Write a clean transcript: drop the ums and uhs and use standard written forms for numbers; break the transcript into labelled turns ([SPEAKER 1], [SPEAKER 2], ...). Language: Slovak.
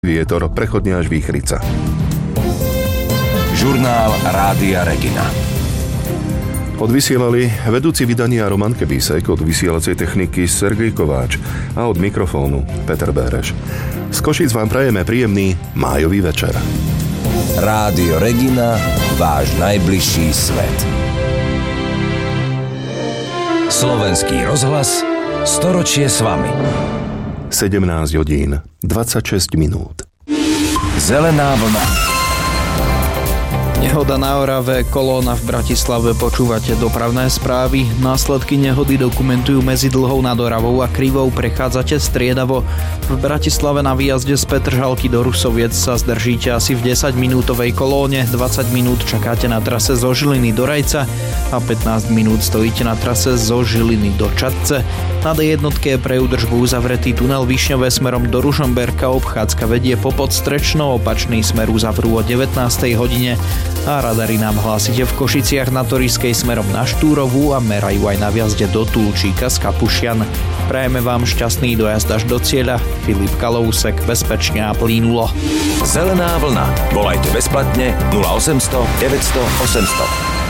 [SPEAKER 1] vietor, prechodne až výchrica.
[SPEAKER 2] Žurnál Rádia Regina.
[SPEAKER 1] Odvysielali vedúci vydania Roman Kebísek, od vysielacej techniky Sergej Kováč a od mikrofónu Peter Béreš. Z Košíc vám prajeme príjemný májový večer.
[SPEAKER 2] Rádio Regina, váš najbližší svet. Slovenský rozhlas, storočie s vami.
[SPEAKER 1] 17 hodín, 26 minút.
[SPEAKER 2] Zelená vlna.
[SPEAKER 3] Nehoda na Orave, kolóna v Bratislave, počúvate dopravné správy. Následky nehody dokumentujú medzi Dlhou nad Oravou a Krivou, prechádzate striedavo. V Bratislave na výjazde z Petržalky do Rusoviec sa zdržíte asi v 10-minútovej kolóne, 20 minút čakáte na trase zo Žiliny do Rajca a 15 minút stojíte na trase zo Žiliny do Čadce. Na D1 je pre údržbu uzavretý tunel Višňové smerom do Ružomberka, obchádzka vedie po Podstrečno, opačný smer uzavrú o 19. hodine a radary nám hlásite v Košiciach na Torískej smerom na Štúrovú a merajú aj na viazde do Tulčíka z Kapušian. Prajeme vám šťastný dojazd až do cieľa. Filip Kalousek, bezpečne a plynulo.
[SPEAKER 2] Zelená vlna. Volajte bezplatne 0800 900 800.